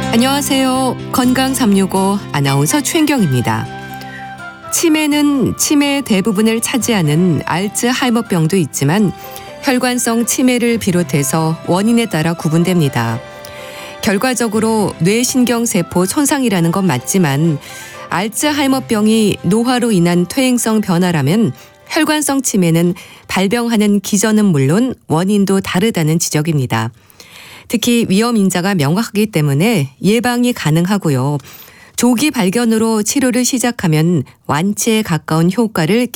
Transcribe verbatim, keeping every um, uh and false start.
안녕하세요. 건강 삼육오 아나운서 최인경입니다. 치매는 치매의 대부분을 차지하는 알츠하이머병도 있지만 혈관성 치매를 비롯해서 원인에 따라 구분됩니다. 결과적으로 뇌신경세포 손상이라는 건 맞지만 알츠하이머병이 노화로 인한 퇴행성 변화라면 혈관성 치매는 발병하는 기전은 물론 원인도 다르다는 지적입니다. 특히 위험 인자가 명확하기 때문에 예방이 가능하고요. 조기 발견으로 치료를 시작하면 완치에 가까운 효과를